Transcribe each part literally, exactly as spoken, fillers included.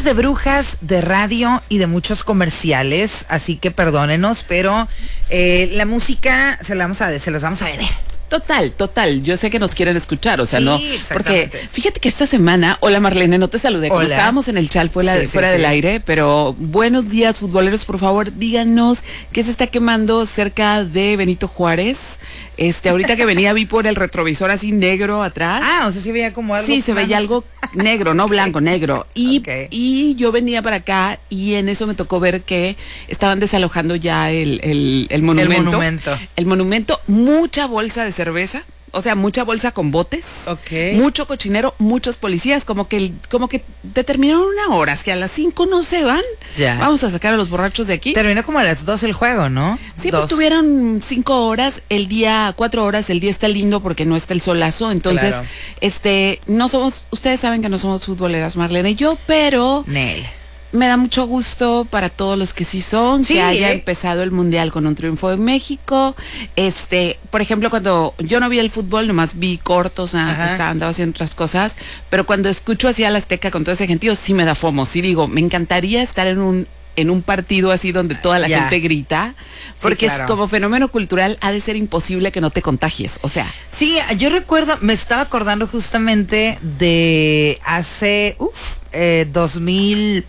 de brujas, de radio y de muchos comerciales, así que perdónenos, pero eh, la música se la vamos a, se las vamos a deber. Total, total. Yo sé que nos quieren escuchar, o sea, sí, no. Porque fíjate que esta semana, hola Marlene, no te saludé. Como estábamos en el chat fuera, sí, sí, fuera sí. del aire, pero buenos días, futboleros, por favor, díganos qué se está quemando cerca de Benito Juárez. Este, ahorita que venía vi por el retrovisor así negro atrás. Ah, o sea, sí veía como algo. Sí, se veía algo negro, no blanco, negro. Y, okay. y yo venía para acá y en eso me tocó ver que estaban desalojando ya el, el, el monumento. El monumento. El monumento, mucha bolsa de cerveza. O sea, mucha bolsa con botes, okay. mucho cochinero, muchos policías, como que como que determinaron una hora, que a las cinco no se van, ya. Vamos a sacar a los borrachos de aquí. Terminó como a las dos el juego, ¿no? Sí, dos. Pues tuvieron cinco horas, el día, cuatro horas, el día está lindo porque no está el solazo, entonces, claro. este, no somos, ustedes saben que no somos futboleras, Marlene y yo, pero... Nel. Me da mucho gusto para todos los que sí son, sí, que haya eh. empezado el Mundial con un triunfo en México. Este, por ejemplo, cuando yo no vi el fútbol, nomás vi cortos, hasta andaba haciendo otras cosas, pero cuando escucho así a la Azteca con todo ese gentío, sí me da fomo, sí digo, me encantaría estar en un en un partido así donde toda la yeah. gente grita, porque sí, claro. es como fenómeno cultural, ha de ser imposible que no te contagies, o sea. Sí, yo recuerdo, me estaba acordando justamente de hace, uff, eh, dos mil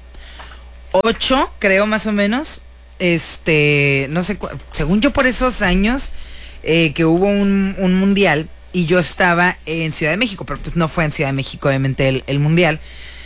ocho, creo más o menos, este, no sé, según yo por esos años eh, que hubo un, un mundial y yo estaba en Ciudad de México, pero pues no fue en Ciudad de México obviamente el, el mundial,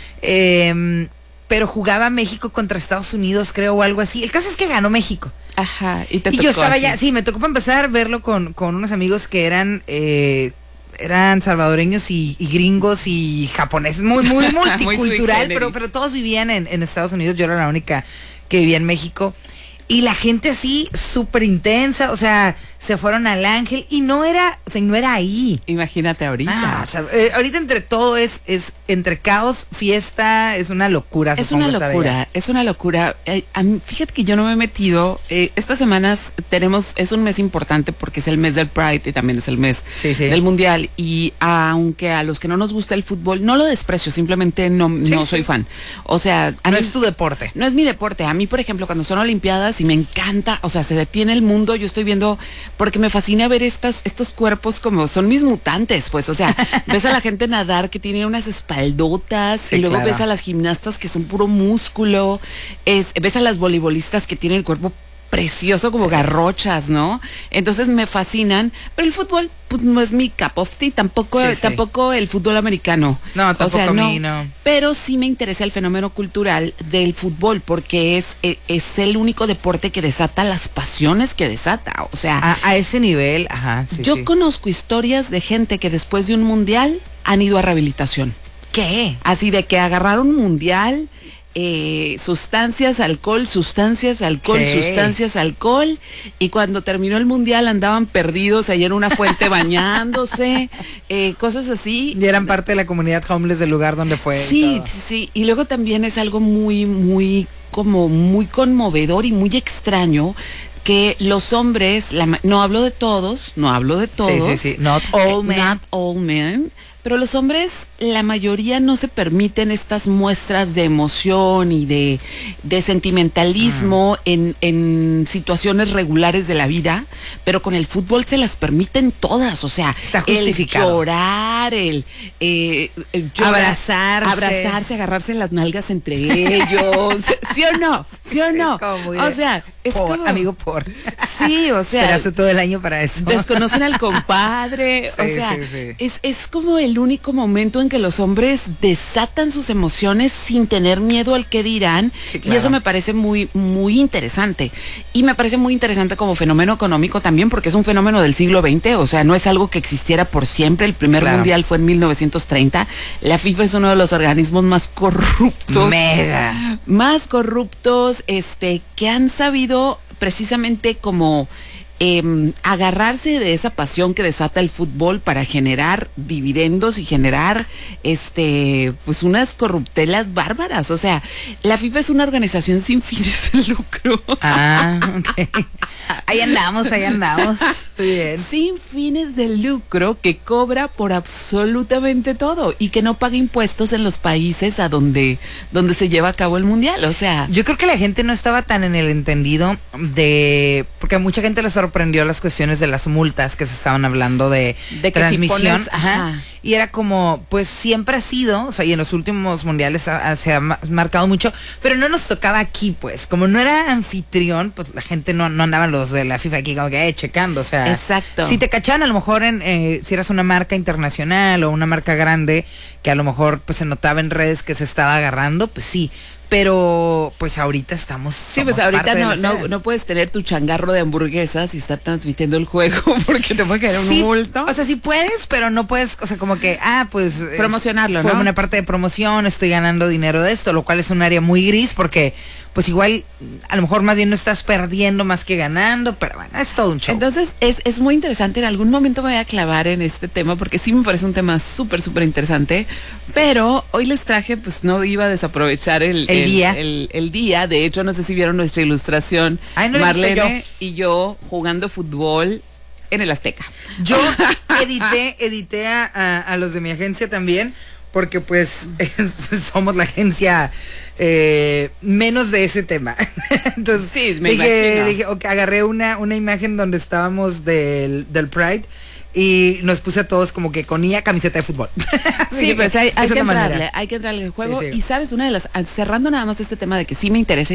eh, pero jugaba México contra Estados Unidos, creo, o algo así. El caso es que ganó México. Ajá, y te y tocó yo estaba así. ya, sí, me tocó para empezar a verlo con, con unos amigos que eran... Eh, eran salvadoreños y, y gringos y japoneses, muy, muy multicultural, muy pero, pero todos vivían en, en Estados Unidos, yo era la única que vivía en México. Y la gente así, súper intensa, o sea, se fueron al Ángel y no era, o sea, no era ahí. Imagínate ahorita. Ah, o sea, eh, ahorita entre todo es, es entre caos, fiesta, es una locura. Es una locura, es una locura. Eh, a mí, fíjate que yo no me he metido, eh, estas semanas tenemos, es un mes importante porque es el mes del Pride y también es el mes sí, sí. del Mundial. Y aunque a los que no nos gusta el fútbol, no lo desprecio, simplemente no, sí, no sí. soy fan. O sea, a no mí, es tu deporte. No es mi deporte. A mí, por ejemplo, cuando son Olimpiadas y me encanta, o sea, se detiene el mundo, yo estoy viendo, porque me fascina ver estos, estos cuerpos como son mis mutantes, pues, o sea, ves a la gente nadar que tiene unas espaldotas sí, y luego claro. ves a las gimnastas que son puro músculo, es, ves a las voleibolistas que tienen el cuerpo precioso como sí. garrochas, ¿no? Entonces me fascinan, pero el fútbol pues no es mi cup of tea, tampoco, sí, sí. tampoco el fútbol americano. No, tampoco o sea, a no, mí, no. Pero sí me interesa el fenómeno cultural del fútbol, porque es, es el único deporte que desata las pasiones que desata, o sea. A, a ese nivel, ajá, sí, Yo sí. conozco historias de gente que después de un mundial han ido a rehabilitación. ¿Qué? Así de que agarraron un mundial, Eh, sustancias, alcohol, sustancias, alcohol, ¿Qué? sustancias, alcohol, y cuando terminó el mundial andaban perdidos ahí en una fuente bañándose, eh, cosas así. Y eran parte de la comunidad homeless del lugar donde fue. Sí, sí, y luego también es algo muy, muy, como muy conmovedor y muy extraño que los hombres, la, no hablo de todos, no hablo de todos. Sí, sí, sí. Not all men. Not all men. Pero los hombres, la mayoría no se permiten estas muestras de emoción y de, de sentimentalismo mm. en, en situaciones regulares de la vida, pero con el fútbol se las permiten todas, o sea, está justificado. El llorar, el, eh, el llorar, abrazarse, abrazarse, agarrarse las nalgas entre ellos, ¿sí o no? ¿Sí o no? O sea, es por, como, amigo por. Sí, o sea, esperaste todo el año para eso. Desconocen al compadre, sí, o sea, sí, sí. es es como el el único momento en que los hombres desatan sus emociones sin tener miedo al que dirán, sí, claro. Y eso me parece muy, muy interesante. Y me parece muy interesante como fenómeno económico también, porque es un fenómeno del siglo veinte, o sea, no es algo que existiera por siempre. El primer claro. mundial fue en mil novecientos treinta. La FIFA es uno de los organismos más corruptos. Mega. Más corruptos, este, que han sabido precisamente como Eh, agarrarse de esa pasión que desata el fútbol para generar dividendos y generar este pues unas corruptelas bárbaras. O sea, la FIFA es una organización sin fines de lucro. Ah, ok. Ahí andamos, ahí andamos. Bien. Sin fines de lucro, que cobra por absolutamente todo y que no paga impuestos en los países a donde, donde se lleva a cabo el mundial. O sea, yo creo que la gente no estaba tan en el entendido de, porque a mucha gente le sorprendió las cuestiones de las multas que se estaban hablando de, de que transmisión. Si pones, ajá, ajá. Y era como, pues siempre ha sido, o sea, y en los últimos mundiales ha, se ha marcado mucho, pero no nos tocaba aquí, pues. Como no era anfitrión, pues la gente no, no andaban los de la FIFA aquí como que eh, checando, o sea. Exacto. Si te cachaban a lo mejor en, eh, si eras una marca internacional o una marca grande, que a lo mejor pues se notaba en redes que se estaba agarrando, pues sí. Pero pues ahorita estamos. Sí, pues ahorita no, no, no puedes tener tu changarro de hamburguesas y estar transmitiendo el juego porque te puede caer un sí, multo. O sea, sí puedes, pero no puedes, o sea, como que, ah, pues. Promocionarlo, fue ¿no? una parte de promoción, estoy ganando dinero de esto, lo cual es un área muy gris porque, pues igual, a lo mejor más bien no estás perdiendo más que ganando, pero bueno, es todo un show. Entonces, es, es muy interesante. En algún momento me voy a clavar en este tema porque sí me parece un tema súper, súper interesante. Pero hoy les traje, pues no iba a desaprovechar el, el, el día. El, el día. De hecho, no sé si vieron nuestra ilustración. Ay, no Marlene yo. y yo jugando fútbol en el Azteca. Yo edité, edité a, a, a los de mi agencia también, porque pues somos la agencia eh, menos de ese tema. Entonces sí, me dije, dije okay, agarré una, una imagen donde estábamos del, del Pride y nos puse a todos como que con I A camiseta de fútbol. Sí, pues hay, hay que entrarle, hay que entrarle al juego. Sí, sí. Y sabes, una de las, cerrando nada más este tema de que sí me interesa